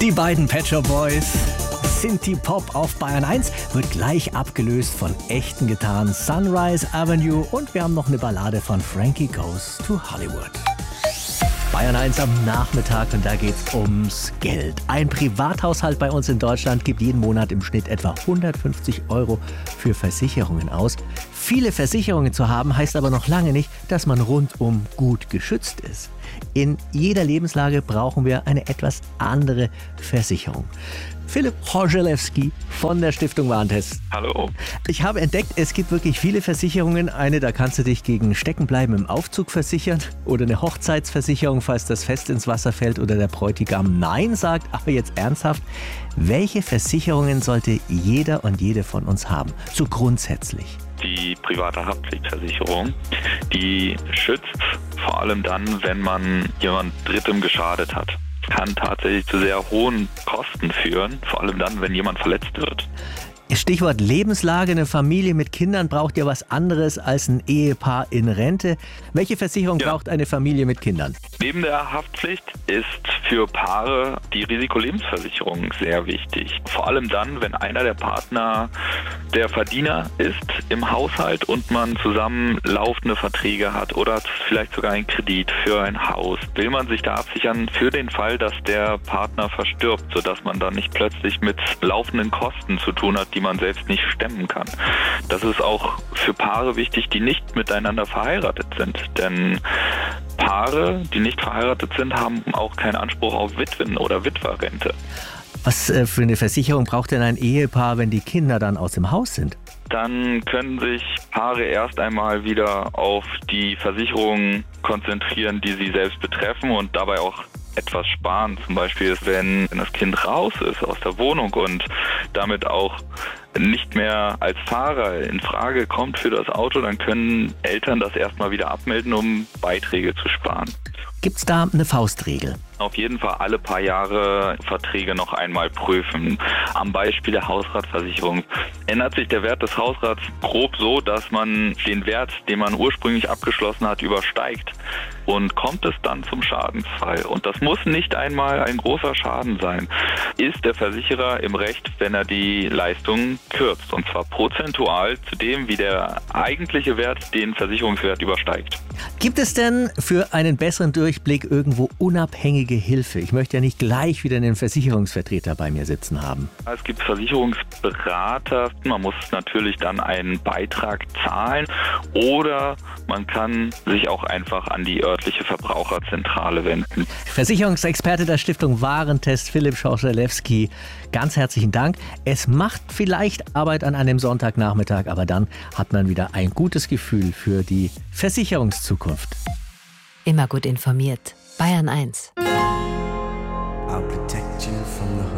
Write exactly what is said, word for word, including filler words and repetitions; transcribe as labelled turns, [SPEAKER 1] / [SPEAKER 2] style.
[SPEAKER 1] Die beiden Pet Shop Boys. Synthie Pop auf Bayern eins wird gleich abgelöst von echten Gitarren Sunrise Avenue und wir haben noch eine Ballade von Frankie Goes to Hollywood. Bayern eins am Nachmittag und da geht's ums Geld. Ein Privathaushalt bei uns in Deutschland gibt jeden Monat im Schnitt etwa hundertfünfzig Euro für Versicherungen aus. Viele Versicherungen zu haben, heißt aber noch lange nicht, dass man rundum gut geschützt ist. In jeder Lebenslage brauchen wir eine etwas andere Versicherung. Philipp Chorzelewski von der Stiftung Warentest.
[SPEAKER 2] Hallo.
[SPEAKER 1] Ich habe entdeckt, es gibt wirklich viele Versicherungen. Eine, da kannst du dich gegen Steckenbleiben im Aufzug versichern oder eine Hochzeitsversicherung, falls das Fest ins Wasser fällt oder der Bräutigam Nein sagt. Aber jetzt ernsthaft, welche Versicherungen sollte jeder und jede von uns haben? So grundsätzlich.
[SPEAKER 2] Die private Haftpflichtversicherung, die schützt vor allem dann, wenn man jemand Drittem geschadet hat. Kann tatsächlich zu sehr hohen Kosten führen, vor allem dann, wenn jemand verletzt wird.
[SPEAKER 1] Stichwort Lebenslage, eine Familie mit Kindern braucht ja was anderes als ein Ehepaar in Rente. Welche Versicherung ja. braucht eine Familie mit Kindern?
[SPEAKER 2] Neben der Haftpflicht ist für Paare die Risikolebensversicherung sehr wichtig. Vor allem dann, wenn einer der Partner der Verdiener ist im Haushalt und man zusammen laufende Verträge hat oder vielleicht sogar einen Kredit für ein Haus, will man sich da absichern für den Fall, dass der Partner verstirbt, sodass man dann nicht plötzlich mit laufenden Kosten zu tun hat, die man selbst nicht stemmen kann. Das ist auch für Paare wichtig, die nicht miteinander verheiratet sind. Denn Paare, die nicht verheiratet sind, haben auch keinen Anspruch auf Witwen- oder Witwerrente.
[SPEAKER 1] Was äh, für eine Versicherung braucht denn ein Ehepaar, wenn die Kinder dann aus dem Haus sind?
[SPEAKER 2] Dann können sich Paare erst einmal wieder auf die Versicherungen konzentrieren, die sie selbst betreffen und dabei auch etwas sparen. Zum Beispiel, wenn das Kind raus ist aus der Wohnung und damit auch nicht mehr als Fahrer in Frage kommt für das Auto, dann können Eltern das erstmal wieder abmelden, um Beiträge zu sparen.
[SPEAKER 1] Gibt es da eine Faustregel?
[SPEAKER 2] Auf jeden Fall alle paar Jahre Verträge noch einmal prüfen. Am Beispiel der Hausratversicherung ändert sich der Wert des Hausrats grob so, dass man den Wert, den man ursprünglich abgeschlossen hat, übersteigt. Und kommt es dann zum Schadensfall, und das muss nicht einmal ein großer Schaden sein, ist der Versicherer im Recht, wenn er die Leistung kürzt. Und zwar prozentual zu dem, wie der eigentliche Wert den Versicherungswert übersteigt.
[SPEAKER 1] Gibt es denn für einen besseren Durchblick irgendwo unabhängige Hilfe? Ich möchte ja nicht gleich wieder einen Versicherungsvertreter bei mir sitzen haben.
[SPEAKER 2] Es gibt Versicherungsberater. Man muss natürlich dann einen Beitrag zahlen oder man kann sich auch einfach an die örtliche Verbraucherzentrale wenden.
[SPEAKER 1] Versicherungsexperte der Stiftung Warentest, Philipp Chorzelewski, ganz herzlichen Dank. Es macht vielleicht Arbeit an einem Sonntagnachmittag, aber dann hat man wieder ein gutes Gefühl für die Versicherungszukunft.
[SPEAKER 3] Immer gut informiert. Bayern eins.